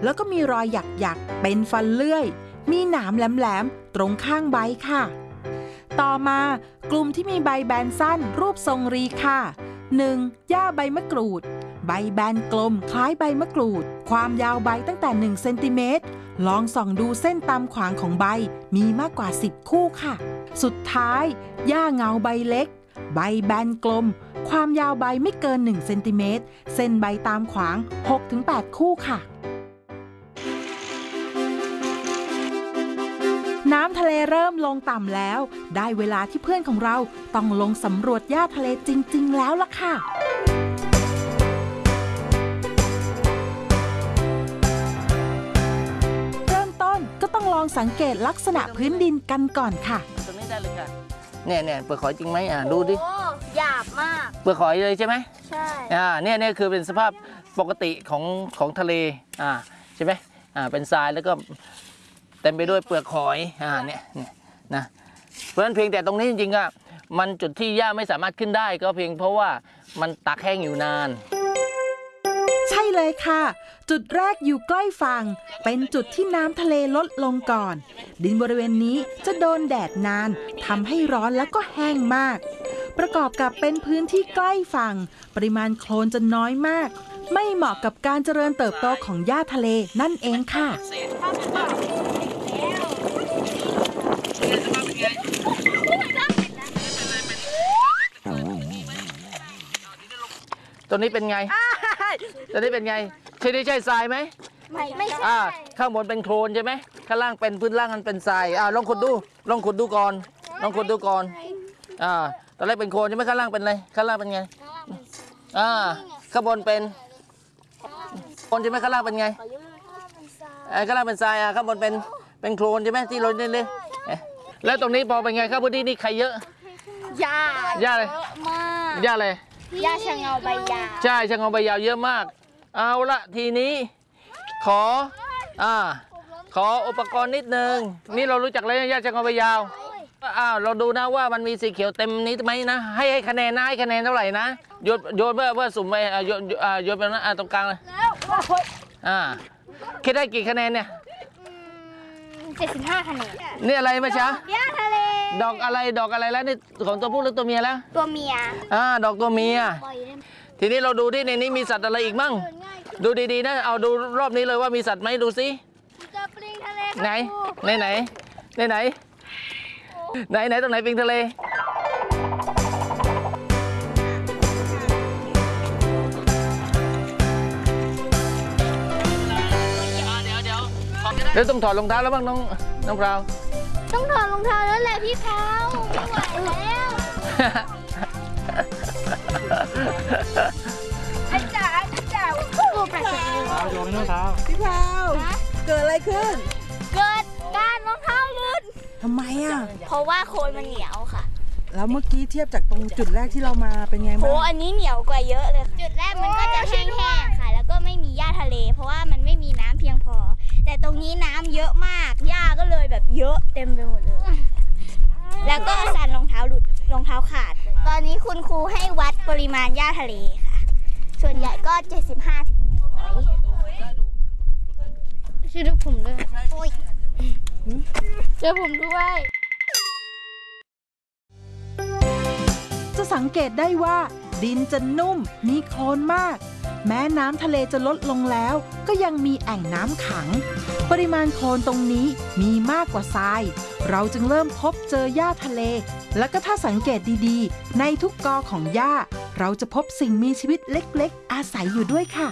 แล้วก็มีรอยหยักๆเป็นฟันเลื่อยมีหนามแหลมๆตรงข้างใบค่ะต่อมากลุ่มที่มีใบแบนสั้นรูปทรงรีค่ะ 1. หญ้าใบมะกรูดใบแบนกลมคล้ายใบมะกรูดความยาวใบตั้งแต่1เซนติเมตรลองส่องดูเส้นตามขวางของใบมีมากกว่า10คู่ค่ะสุดท้ายหญ้าเงาใบเล็กใบแบนกลมความยาวใบไม่เกิน1เซนติเมตรเส้นใบตามขวาง 6-8 คู่ค่ะน้ำทะเลเริ่มลงต่ำแล้วได้เวลาที่เพื่อนของเราต้องลงสำรวจหญ้าทะเลจริงๆแล้วล่ะค่ะเริ่มต้นก็ต้องลองสังเกตลักษณะพื้นดินกันก่อนค่ะตรงนี้ได้เลยค่ะเนี่ยเปลือกหอยจริงไหมดูดิหยาบมากเปลือกหอยเลยใช่ไหมใช่เนี่ยคือเป็นสภาพปกติของทะเลใช่ไหมเป็นทรายแล้วก็เต็มไปด้วยเปลือกหอยเนี่ยนะเพราะฉะนั้นเพียงแต่ตรงนี้จริงๆมันจุดที่หญ้าไม่สามารถขึ้นได้ก็เพียงเพราะว่ามันตากแห้งอยู่นานใช่เลยค่ะจุดแรกอยู่ใกล้ฝั่งเป็นจุดที่น้ำทะเลลดลงก่อนดินบริเวณนี้จะโดนแดดนานทำให้ร้อนแล้วก็แห้งมากประกอบกับเป็นพื้นที่ใกล้ฝั่งปริมาณโคลนจะน้อยมากไม่เหมาะกับการเจริญเติบโตของหญ้าทะเลนั่นเองค่ะตัวนี้เป็นไงตัวนี้เป็นไงใช่ทรายไหมไม่ใช่ข้างบนเป็นโคลนใช่ไหมข้างล่างเป็นพื้นล่างมันเป็นทรายลองขุดดูก่อนตอนแรกเป็นโคลนใช่ไหมข้างล่างเป็นอะไรข้างล่างเป็นไงข้างบนเป็นโคลนใช่ไหมข้างล่างเป็นไงข้างล่างเป็นทรายข้างบนเป็นโคลนใช่ไหมที่เราเนี่ยเลยแล้วตรงนี้พอเป็นไงครับพื้นที่นี่ใครเยอะหญ้าเลยมากหญ้าเลยหญ้าชะเงาใบยาวใช่ชะเงาใบยาวเยอะมากเอาละทีนี้ขออุปกรณ์นิดนึงนี่เรารู้จักเลยหญ้าชะเงาใบยาวเราดูนะว่ามันมีสีเขียวเต็มนี้ไหมนะให้คะแนนนะให้คะแนนเท่าไหร่นะโยนเพื่อสุ่มไปโยนไปนะตรงกลางเลยคิดได้กี่คะแนนเนี่ย 75 คะแนนนี่อะไรมาช้าหญ้าทะเลดอกอะไรแล้วนี่ของตัวผู้หรือตัวเมียแล้วตัวเมียดอกตัวเมียทีนี้เราดูที่ในนี้มีสัตว์อะไรอีกมั่งดูดีๆนะเอาดูรอบนี้เลยว่ามีสัตว์ไหมดูสิเจอปลิงทะเลไหนตรงไหนปลิงทะเลเดี๋ยวต้องถอดรองเท้าแล้วบ้างน้องพราวต้องถอดรองเท้าแล้วแหละพี่พราวไม่ไหวแล้วไอ้จ๋าตัวแปลกๆโยนรองเท้าพี่พราวเกิดอะไรขึ้นเกิดการรองเท้าลื่นทำไมเพราะว่าโคลนมันเหนียวค่ะแล้วเมื่อกี้เทียบจากตรงจุดแรกที่เรามาเป็นไงบ้างอันนี้เหนียวกว่าเยอะเลยจุดแรกมันก็จะแห้งๆค่ะแล้วก็ไม่มีหญ้าทะเลเพราะว่ามันไม่มีน้ำเพียงพอแต่ตรงนี้น้ำเยอะมากหญ้าก็เลยแบบเยอะเต็มไปหมดเลยแล้วก็สั่นรองเท้าหลุดรองเท้าขาดตอนนี้คุณครูให้วัดปริมาณหญ้าทะเลค่ะส่วนใหญ่ก็75 ถึง 100ช่วยดูผมด้วยช่วยผมด้วยจะสังเกตได้ว่าดินจะนุ่มมีโคลนมากแม้น้ำทะเลจะลดลงแล้วก็ยังมีแอ่งน้ำขังปริมาณโคลนตรงนี้มีมากกว่าทรายเราจึงเริ่มพบเจอหญ้าทะเลแล้วก็ถ้าสังเกตดีๆในทุกกอของหญ้าเราจะพบสิ่งมีชีวิตเล็กๆอาศัยอยู่ด้วยค่ะ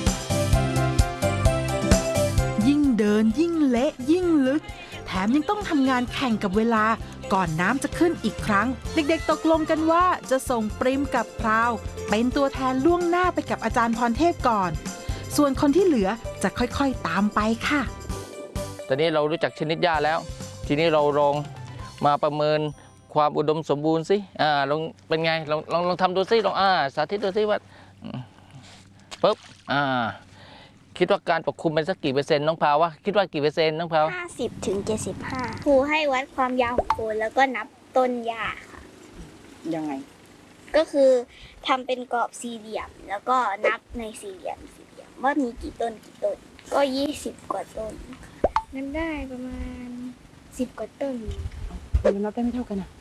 ยิ่งเดินยิ่งเละยิ่งลึกแถมยังต้องทำงานแข่งกับเวลาก่อนน้ำจะขึ้นอีกครั้งเด็กๆตกลงกันว่าจะส่งปริมกับพราวเป็นตัวแทนล่วงหน้าไปกับอาจารย์พรเทพก่อนส่วนคนที่เหลือจะค่อยๆตามไปค่ะตอนนี้เรารู้จักชนิดหญ้าแล้วทีนี้เราลองมาประเมินความอุดมสมบูรณ์สิลองเป็นไงลองทำดูสิลองสาธิตดูสิว่าปุ๊บคิดว่าการปกคลุมเป็นสักกี่เปอร์เซ็นต์น้องพาวว่าคิดว่ากี่เปอร์เซ็นต์น้องพาว 50 ถึง 75ครูให้วัดความยาวของโคนแล้วก็นับต้นหญ้าค่ะยังไงก็คือทำเป็นกรอบสี่เหลี่ยมแล้วก็นับในสี่เหลี่ยมว่ามีกี่ต้นก็20 กว่าต้นนับได้ประมาณ10 กว่าต้นเดี๋ยวนับได้ไม่เท่ากันอ่ะ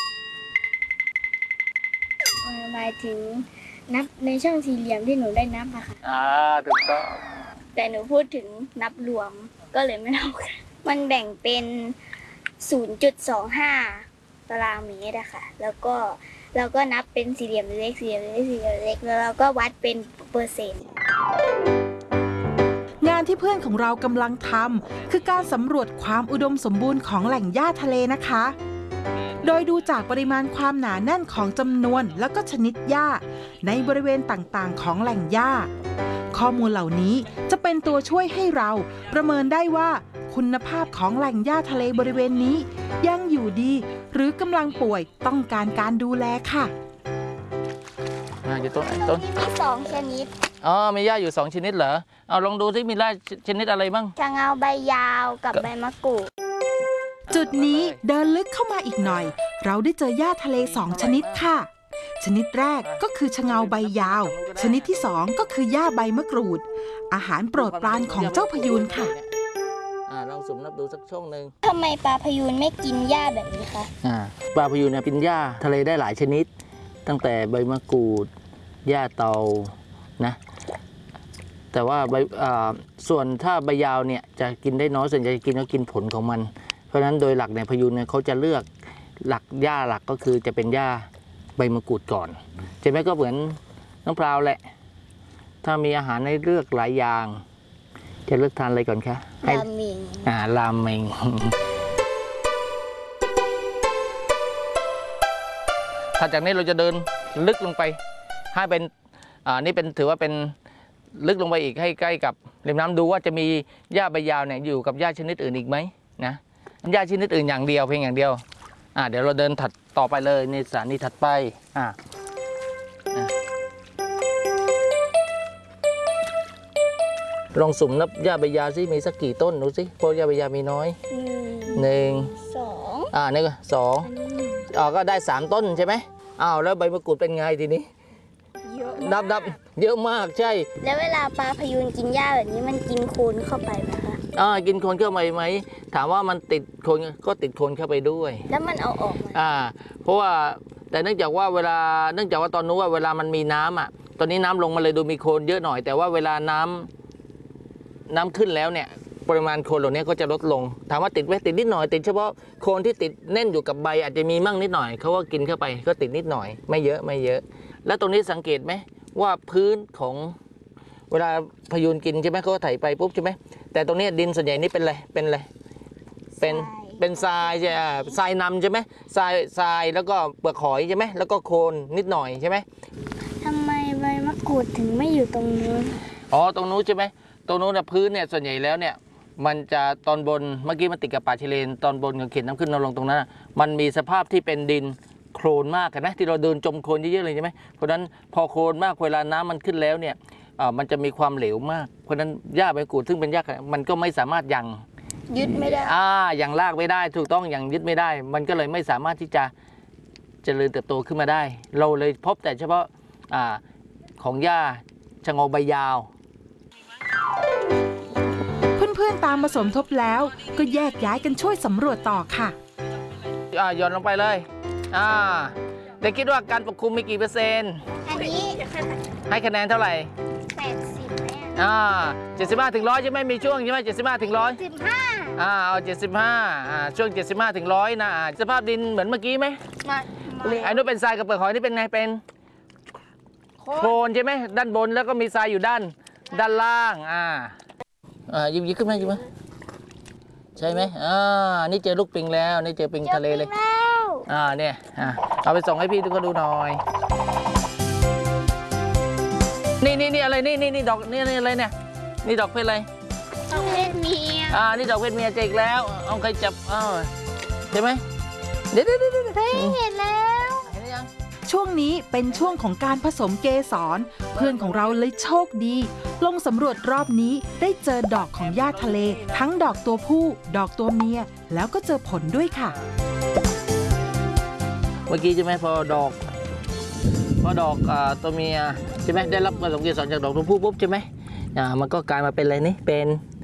หมายถึงนับในช่องสี่เหลี่ยมที่หนูได้นับอะค่ะถูกต้องแต่หนูพูดถึงนับรวมก็เลยไม่เท่ากันมันแบ่งเป็น 0.25 ตารางเมตรอะค่ะแล้วก็นับเป็นสี่เหลี่ยมเล็กสี่เหลี่ยมเล็กสี่เหลี่ยมเล็กแล้วเราก็วัดเป็นเปอร์เซ็นต์งานที่เพื่อนของเรากำลังทำคือการสำรวจความอุดมสมบูรณ์ของแหล่งหญ้าทะเลนะคะ โดยดูจากปริมาณความหนาแน่นของจำนวนและก็ชนิดหญ้าในบริเวณต่างๆของแหล่งหญ้าข้อมูลเหล่านี้จะเป็นตัวช่วยให้เราประเมินได้ว่าคุณภาพของแหล่งหญ้าทะเลบริเวณนี้ยังอยู่ดีหรือกำลังป่วยต้องการการดูแลค่ะอยู่ต้นไหนต้นมี2 ชนิดอ๋อมีหญ้าอยู่2ชนิดเหรอเอาลองดูที่มีหญ้าชนิดอะไรบ้างชะเงาใบยาวกับใบมะกรูดจุดนี้เดินลึกเข้ามาอีกหน่อยเราได้เจอหญ้าทะเล2 ชนิดค่ะ ชนิดแรกก็คือชะเงาใบยาวชนิดที่2ก็คือหญ้าใบมะกรูดอาหารโปรดปรานของเจ้าพยูนค่ะลองสุ่มนับดูสักช่วงหนึ่งทำไมปลาพยูนไม่กินหญ้าแบบนี้คะปลาพยูนเนี่ยกินหญ้าทะเลได้หลายชนิด ตั้งแต่ใบมะกรูดหญ้าเตานะแต่ว่าส่วนถ้าใบยาวเนี่ยจะกินได้น้อยส่วนใหญ่จะกินผลของมันเพราะฉะนั้นโดยหลักเนี่ยพยูนเนี่ยเขาจะเลือกหลักหญ้าหลักก็คือจะเป็นหญ้าใบมะกรูดก่อนใช่ไหมก็เหมือนน้องพราวแหละถ้ามีอาหารให้เลือกหลายอย่างจะเลือกทานอะไรก่อนคะราเมงราเมงถ้าจากนี้เราจะเดินลึกลงไปให้เป็นนี่เป็นถือว่าเป็นลึกลงไปอีกให้ใกล้กับริมน้ำดูว่าจะมีหญ้าใบยาวเนี่ยอยู่กับหญ้าชนิดอื่นอีกไหมนะหญ้าชนิดอื่นอย่างเดียวเพียงอย่างเดียวเดี๋ยวเราเดินถัดต่อไปเลยในสถานีถัดไปลองสุ่มนับหญ้าใบยาวซิมีสักกี่ต้นดูสิเพราะหญ้าใบยาวมีน้อย1 2นี่ก็2ก็ได้3 ต้นใช่ไหมแล้วใบมะกรูดเป็นไงทีนี้เยอะนับเยอะมากใช่แล้วเวลาปลาพยูนกินหญ้าแบบนี้มันกินโคลนเข้าไปไหมคะกินโคลนเข้าไปไหมถามว่ามันติดโคลนก็ติดโคลนเข้าไปด้วยแล้วมันเอาออกไหมเพราะว่าแต่เนื่องจากว่าตอนนู้นว่าเวลามันมีน้ำตอนนี้น้ำลงมาเลยดูมีโคลนเยอะหน่อยแต่ว่าเวลาน้ำขึ้นแล้วเนี่ยปริมาณโคลนเหล่านี้ก็จะลดลงถามว่าติดไหมติดนิดหน่อยติดเฉพาะโคลนที่ติดแน่นอยู่กับใบอาจจะมีมั่งนิดหน่อยเขาก็กินเข้าไปก็ติดนิดหน่อยไม่เยอะแล้วตรงนี้สังเกตไหมว่าพื้นของเวลาพยูนกินใช่ไหมเขาก็ไถไปปุ๊บใช่ไหมแต่ตรงนี้ดินส่วนใหญ่นี่เป็นอะไรเป็นทรายใช่ทรายนำใช่ไหมทรายแล้วก็เปลือกหอยใช่ไหมแล้วก็โคลนนิดหน่อยใช่ไหมทำไมใบมะกรูดถึงไม่อยู่ตรงนู้นตรงนู้นใช่ไหมตรงนู้นนะพื้นเนี่ยส่วนใหญ่แล้วเนี่ยมันจะตอนบนเมื่อกี้มันติดกับป่าชายเลนตอนบนของเขตน้ำขึ้นน้ำลงตรงนั้นมันมีสภาพที่เป็นดินโคลนมากเห็นไหมที่เราเดินจมโคลนเยอะๆเลยใช่ไหมเพราะฉะนั้นพอโคลนมากเวลาน้ำมันขึ้นแล้วเนี่ยมันจะมีความเหลวมากเพราะฉะนั้นหญ้าใบมะกรูดซึ่งเป็นหญ้ามันก็ไม่สามารถยังยึดไม่ได้ยังลากไม่ได้ถูกต้องยังยึดไม่ได้มันก็เลยไม่สามารถที่จะเจริญเติบโตขึ้นมาได้เราเลยพบแต่เฉพาะของหญ้าชะเงาใบยาวเพื่อนๆตามมาสมทบแล้วก็แยกย้ายกันช่วยสำรวจต่อค่ะหย่อนลงไปเลยเด็กคิดว่าการปกคลุมมีกี่เปอร์เซ็นต์อันนี้ให้คะแนนเท่าไหร่ 80 75 ถึง 100ใช่ไหมมีช่วงใช่ไหม75 ถึง 100เอา75ช่วง75 ถึง 100นะสภาพดินเหมือนเมื่อกี้ไหมไอ้นู้นเป็นทรายกับเปลือกหอยนี่เป็นไงเป็นโคลนใช่ไหมด้านบนแล้วก็มีทรายอยู่ด้านล่างยิ้มขึ้นมายิ้มใช่ไหมนี่เจอลูกปิงแล้วนี่เจอปิงทะเลเลยเนี่ยเอาไปส่งให้พี่ทุกคนดูหน่อยนี่อะไรนี่ดอกนี่อะไรเนี่ยนี่ดอกเพชรอะไรดอกเพชรเมียนี่ดอกเพชรเมียเจออีกแล้วเอาใครจับใช่ไหมเดี๋ยวเห็นแล้วช่วงนี้เป็นช่วงของการผสมเกสรเพื่อนของเราเลยโชคดีลงสำรวจรอบนี้ได้เจอดอกของหญ้าทะเลทั้งดอกตัวผู้ดอกตัวเมียแล้วก็เจอผลด้วยค่ะเมื่อกี้ใช่ไหมพอดอกตัวเมียใช่ไหมได้รับผสมเกสรจากดอกตัวผู้ปุ๊บใช่ไหมมันก็กลายมาเป็นอะไรนี่เป็น